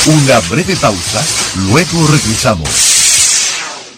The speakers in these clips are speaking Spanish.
Una breve pausa, luego regresamos.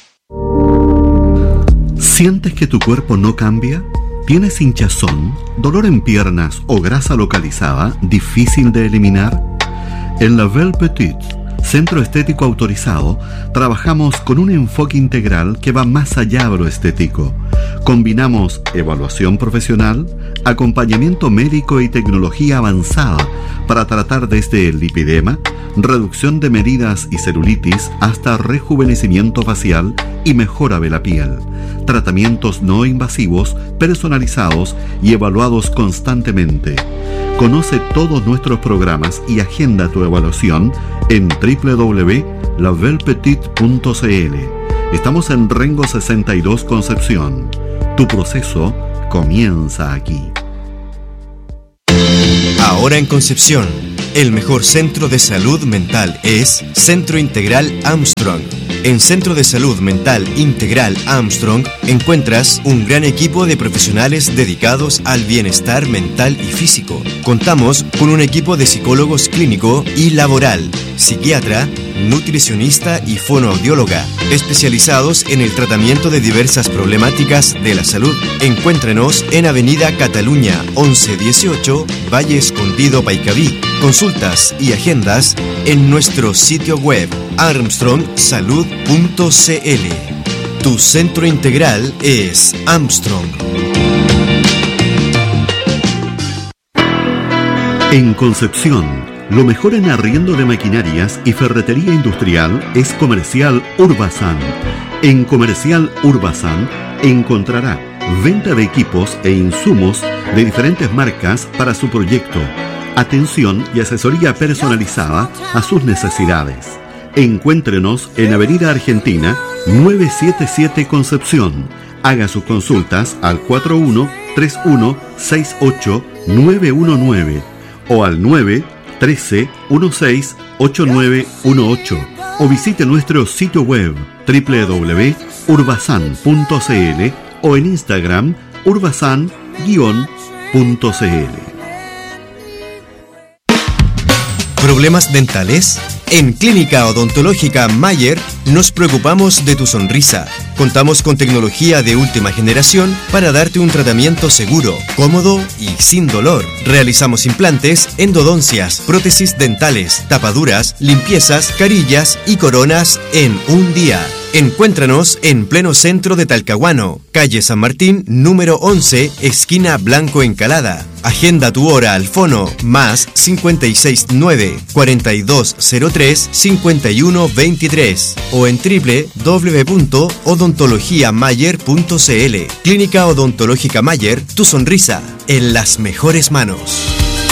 ¿Sientes que tu cuerpo no cambia? ¿Tienes hinchazón, dolor en piernas o grasa localizada difícil de eliminar? En La Belle Petite, centro estético autorizado, trabajamos con un enfoque integral que va más allá de lo estético. Combinamos evaluación profesional, acompañamiento médico y tecnología avanzada para tratar desde el lipidema, reducción de medidas y celulitis hasta rejuvenecimiento facial y mejora de la piel. Tratamientos no invasivos, personalizados y evaluados constantemente. Conoce todos nuestros programas y agenda tu evaluación en www.labellepetit.cl. Estamos en Rengo 62 Concepción. Tu proceso comienza aquí. Ahora en Concepción, el mejor centro de salud mental es Centro Integral Armstrong. En Centro de Salud Mental Integral Armstrong encuentras un gran equipo de profesionales dedicados al bienestar mental y físico. Contamos con un equipo de psicólogos clínico y laboral, psiquiatra, nutricionista y fonoaudióloga, especializados en el tratamiento de diversas problemáticas de la salud. Encuéntrenos en Avenida Cataluña 1118, Valle Escondido, Paicaví. Consultas y agendas en nuestro sitio web armstrongsalud.cl. Tu centro integral es Armstrong. En Concepción, lo mejor en arriendo de maquinarias y ferretería industrial es Comercial Urbasan. En Comercial Urbasan encontrará venta de equipos e insumos de diferentes marcas para su proyecto, atención y asesoría personalizada a sus necesidades. Encuéntrenos en Avenida Argentina 977 Concepción. Haga sus consultas al 4131689919 o al 913168918 o visite nuestro sitio web www.urbasan.cl o en Instagram urbasan_cl. ¿Problemas dentales? En Clínica Odontológica Mayer nos preocupamos de tu sonrisa. Contamos con tecnología de última generación para darte un tratamiento seguro, cómodo y sin dolor. Realizamos implantes, endodoncias, prótesis dentales, tapaduras, limpiezas, carillas y coronas en un día. Encuéntranos en pleno centro de Talcahuano, calle San Martín, número 11, esquina Blanco Encalada. Agenda tu hora al fono más 569-4203-5123 o en www.odontologiamayer.cl. Clínica Odontológica Mayer, tu sonrisa en las mejores manos.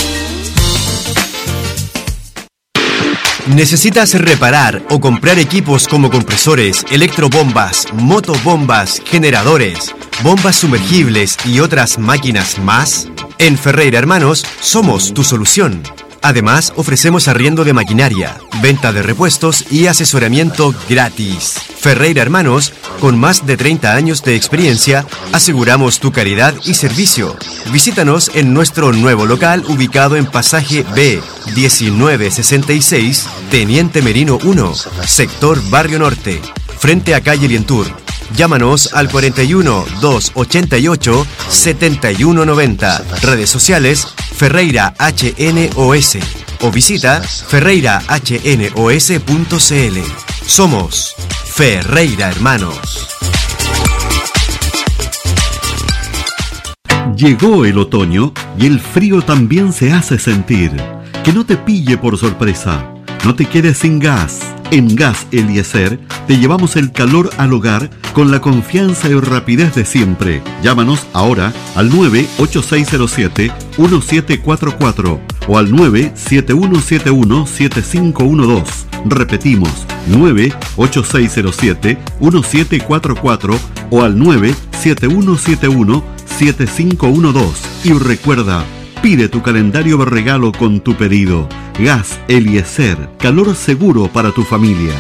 ¿Necesitas reparar o comprar equipos como compresores, electrobombas, motobombas, generadores, bombas sumergibles y otras máquinas más? En Ferreira Hermanos somos tu solución. Además, ofrecemos arriendo de maquinaria, venta de repuestos y asesoramiento gratis. Ferreira Hermanos, con más de 30 años de experiencia, aseguramos tu calidad y servicio. Visítanos en nuestro nuevo local ubicado en Pasaje B, 1966, Teniente Merino 1, sector Barrio Norte, frente a calle Lientur. Llámanos al 41 288 7190. Redes sociales Ferreira HNOS o visita ferreirahnos.cl. Somos Ferreira Hermanos. Llegó el otoño y el frío también se hace sentir. Que no te pille por sorpresa. No te quedes sin gas. En Gas Eliezer te llevamos el calor al hogar con la confianza y rapidez de siempre. Llámanos ahora al 98607-1744 o al 97171-7512. Repetimos, 98607-1744 o al 97171-7512. Y recuerda, pide tu calendario de regalo con tu pedido. Gas Eliezer, calor seguro para tu familia.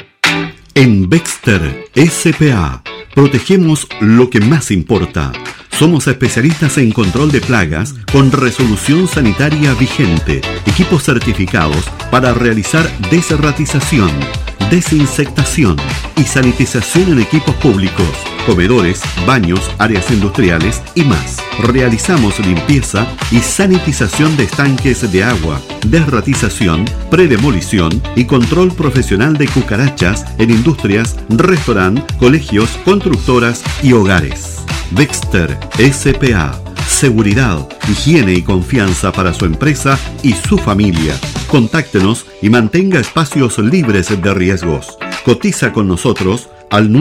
En Bexter S.p.A. protegemos lo que más importa. Somos especialistas en control de plagas con resolución sanitaria vigente, equipos certificados para realizar desratización, desinsectación y sanitización en equipos públicos, comedores, baños, áreas industriales y más. Realizamos limpieza y sanitización de estanques de agua, desratización, predemolición y control profesional de cucarachas en industrias, restaurantes, colegios, constructoras y hogares. Bexter S.p.A. Seguridad, higiene y confianza para su empresa y su familia. Contáctenos y mantenga espacios libres de riesgos. Cotiza con nosotros al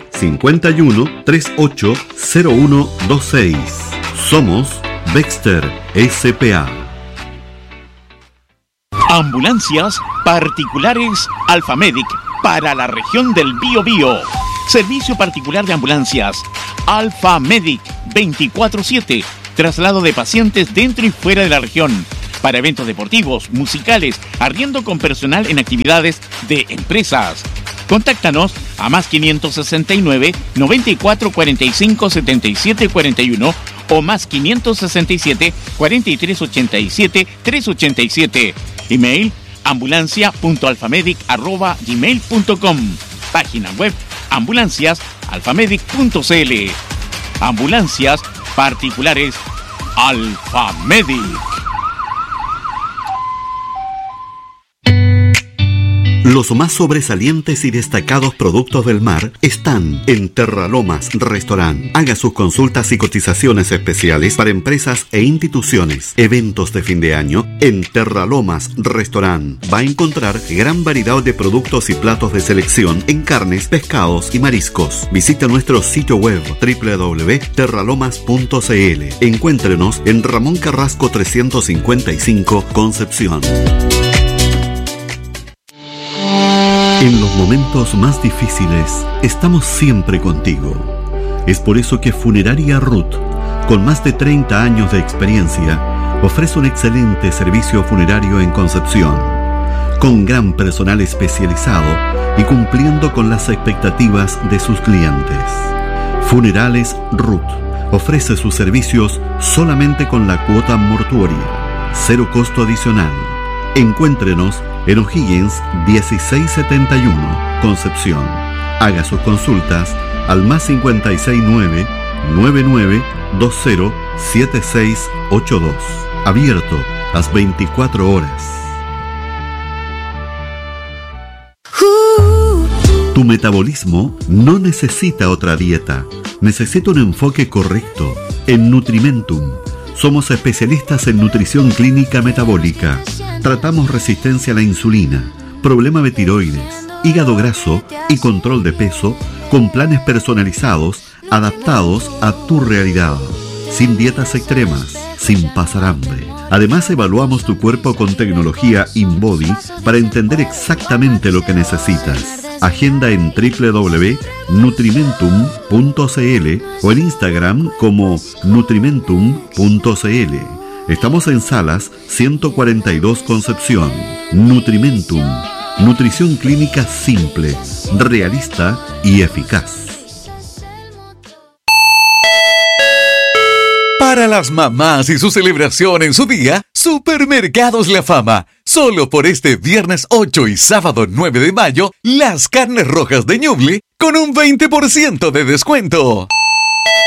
951-380126. Somos Bexter S.p.A. Ambulancias particulares Alfamedic para la región del Biobío. Servicio particular de ambulancias Alfamedic 24/7. Traslado de pacientes dentro y fuera de la región. Para eventos deportivos, musicales, arriendo con personal en actividades de empresas. Contáctanos a más 569 94 45 77 41 o más 567 43 87 387. Email ambulancia.alfamedic@gmail.com. Página web ambulanciasalfamedic.cl. Ambulancias particulares Alfamedic. Los más sobresalientes y destacados productos del mar están en Terralomas Restaurant. Haga sus consultas y cotizaciones especiales para empresas e instituciones. Eventos de fin de año en Terralomas Restaurant. Va a encontrar gran variedad de productos y platos de selección en carnes, pescados y mariscos. Visita nuestro sitio web www.terralomas.cl. Encuéntrenos en Ramón Carrasco 355, Concepción. En los momentos más difíciles, estamos siempre contigo. Es por eso que Funeraria Ruth, con más de 30 años de experiencia, ofrece un excelente servicio funerario en Concepción, con gran personal especializado y cumpliendo con las expectativas de sus clientes. Funerales Ruth ofrece sus servicios solamente con la cuota mortuoria, cero costo adicional. Encuéntrenos en O'Higgins 1671, Concepción. Haga sus consultas al más 569 9920 7682. Abierto las 24 horas. Tu metabolismo no necesita otra dieta, necesita un enfoque correcto. En Nutrimentum somos especialistas en nutrición clínica metabólica. Tratamos resistencia a la insulina, problema de tiroides, hígado graso y control de peso con planes personalizados adaptados a tu realidad, sin dietas extremas, sin pasar hambre. Además, evaluamos tu cuerpo con tecnología InBody para entender exactamente lo que necesitas. Agenda en www.nutrimentum.cl o en Instagram como nutrimentum.cl. Estamos en Salas 142 Concepción. Nutrimentum. Nutrición clínica simple, realista y eficaz. Para las mamás y su celebración en su día, Supermercados La Fama. Solo por este viernes 8 y sábado 9 de mayo, las carnes rojas de Ñuble con un 20% de descuento.